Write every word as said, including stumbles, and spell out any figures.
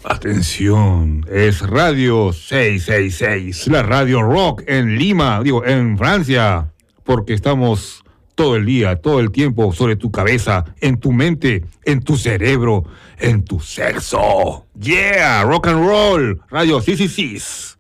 Atención, es Radio seiscientos sesenta y seis, la radio rock en Lima, digo, en Francia, porque estamos todo el día, todo el tiempo sobre tu cabeza, en tu mente, en tu cerebro, en tu sexo. Yeah, rock and roll, Radio seiscientos sesenta y seis.